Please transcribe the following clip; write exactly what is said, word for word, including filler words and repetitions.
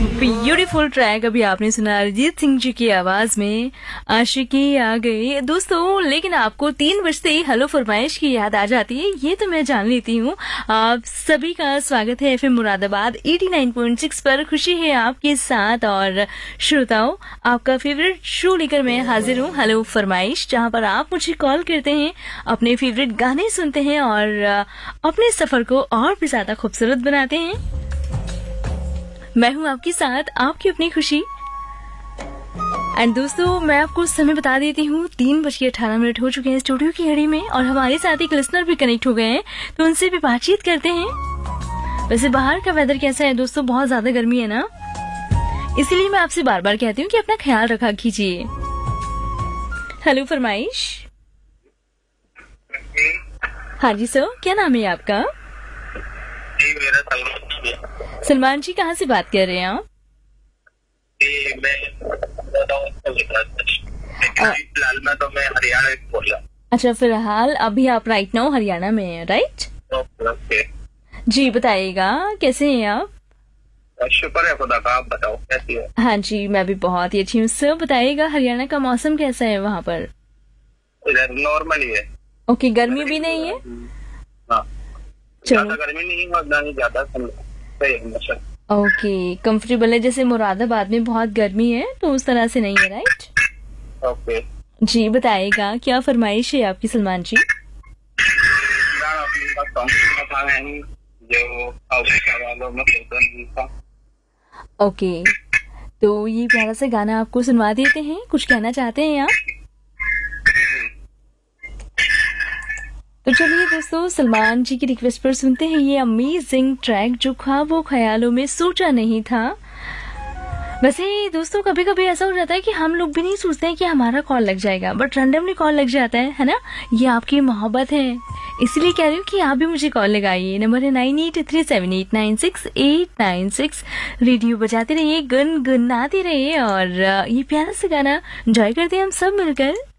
Beautiful track अभी आपने सुना अरिजीत सिंह जी की आवाज में, आशिकी आ गई दोस्तों। लेकिन आपको तीन बजते ही हेलो फरमाइश की याद आ जाती है, ये तो मैं जान लेती हूँ। आप सभी का स्वागत है एफएम मुरादाबाद नवासी पॉइंट छह पर। खुशी है आपके साथ। और श्रोताओं, आपका फेवरेट शो लेकर मैं हाजिर हूँ, हेलो फरमाइश, जहाँ पर आप मुझे कॉल करते हैं, अपने फेवरेट गाने सुनते हैं और अपने सफर को और भी ज्यादा खूबसूरत बनाते हैं। मैं हूं आपके साथ, आपकी अपनी खुशी। एंड दोस्तों, मैं आपको समय बता देती हूँ, तीन बज के अठारह मिनट हो चुके हैं स्टूडियो की घड़ी में और हमारे साथ एक लिसनर भी कनेक्ट हो गए हैं, तो उनसे भी बातचीत करते हैं। वैसे बाहर का वेदर कैसा है दोस्तों? बहुत ज्यादा गर्मी है ना, इसीलिए मैं आपसे बार बार कहती हूँ कि अपना ख्याल रखा कीजिए। हेलो फरमाइश। हाँ जी सर, क्या नाम है आपका? जी, मेरा सलमान है। सलमान जी, कहाँ से बात कर रहे हैं आप? जी, मैं फिलहाल में तो मैं हरियाणा से बोल रहा हूँ। अच्छा, फिलहाल अभी आप राइट नाउ हरियाणा में हैं, राइट? ओके। जी बताइएगा, कैसे हैं आप? शुक्र है खुदा का, आप बताओ कैसी है? हाँ जी, मैं भी बहुत ही अच्छी हूँ। सर बताइएगा, हरियाणा का मौसम कैसा है वहाँ पर? इधर नॉर्मल ही है। ओके, गर्मी भी नहीं है? हाँ, चलो, ज्यादा गर्मी नहीं है और ना ही ज्यादा ठंड, सही है मौसम। ओके, कंफर्टेबल है। जैसे मुरादाबाद में बहुत गर्मी है, तो उस तरह से नहीं है, राइट? ओके। जी बताइएगा, क्या फरमाइश है आपकी सलमान जी? गाना अपनी बात सॉन्ग सुनना था मैं, जो हाउस वालों में होता नहीं था। ओके, तो ये प्यारा सा गाना आपको सुनवा देते हैं। कुछ कहना चाहते हैं आप? तो चलिए दोस्तों, सलमान जी की रिक्वेस्ट पर सुनते हैं ये अमेजिंग ट्रैक, जो ख्वाबों ख्यालों में सोचा नहीं था। वैसे दोस्तों, कभी कभी ऐसा हो जाता है कि हम लोग भी नहीं सोचते हैं कि हमारा कॉल लग जाएगा, बट रैंडमली कॉल लग जाता है है ना? ये आपकी मोहब्बत है, इसलिए कह रही हूँ कि आप भी मुझे कॉल लगाइए। नंबर है nine eight three seven eight nine six eight nine six. Radio बजाते रहिए, गुनगुनाते रहिए और ये प्यारा सा गाना एंजॉय करते हैं हम सब मिलकर।